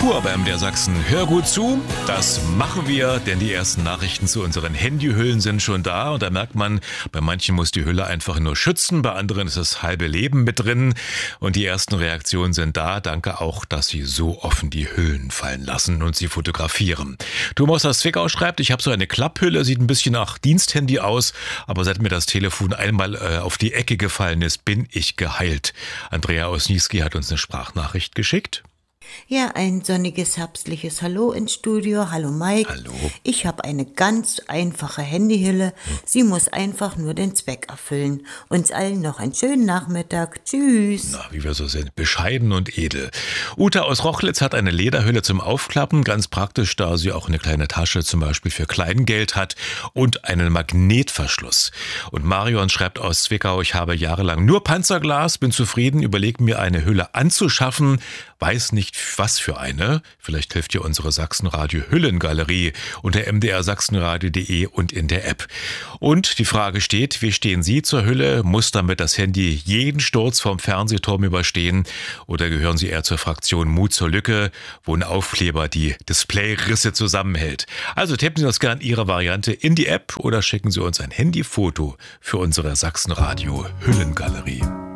Uhr beim MDR Sachsen. Hör gut zu, das machen wir, denn die ersten Nachrichten zu unseren Handyhüllen sind schon da. Und da merkt man, bei manchen muss die Hülle einfach nur schützen, bei anderen ist das halbe Leben mit drin. Und die ersten Reaktionen sind da. Danke auch, dass Sie so offen die Hüllen fallen lassen und sie fotografieren. Thomas aus Zwickau schreibt, ich habe so eine Klapphülle, sieht ein bisschen nach Diensthandy aus, aber seit mir das Telefon einmal auf die Ecke gefallen ist, bin ich geheilt. Andrea aus Niesky hat uns eine Sprachnachricht geschickt. Ja, ein sonniges, herbstliches Hallo ins Studio. Hallo Mike. Hallo. Ich habe eine ganz einfache Handyhülle. Sie muss einfach nur den Zweck erfüllen. Uns allen noch einen schönen Nachmittag. Tschüss. Na, wie wir so sind. Bescheiden und edel. Uta aus Rochlitz hat eine Lederhülle zum Aufklappen. Ganz praktisch, da sie auch eine kleine Tasche zum Beispiel für Kleingeld hat und einen Magnetverschluss. Und Marion schreibt aus Zwickau, ich habe jahrelang nur Panzerglas, bin zufrieden, überlege mir eine Hülle anzuschaffen, weiß nicht was für eine. Vielleicht hilft dir unsere Sachsenradio Hüllengalerie unter mdrsachsenradio.de und in der App. Und die Frage steht, wie stehen Sie zur Hülle? Muss damit das Handy jeden Sturz vom Fernsehturm überstehen? Oder gehören Sie eher zur Fraktion Mut zur Lücke, wo ein Aufkleber die Displayrisse zusammenhält? Also tippen Sie uns gerne Ihre Variante in die App oder schicken Sie uns ein Handyfoto für unsere Sachsenradio Hüllengalerie.